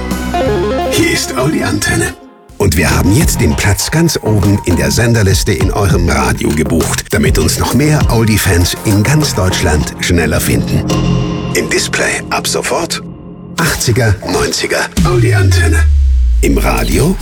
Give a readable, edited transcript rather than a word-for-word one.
Hier ist Audi Antenne. Und wir haben jetzt den Platz ganz oben in der Senderliste in eurem Radio gebucht, damit uns noch mehr Audi-Fans in ganz Deutschland schneller finden. Im Display ab sofort 80er, 90er Audi Antenne. Im Radio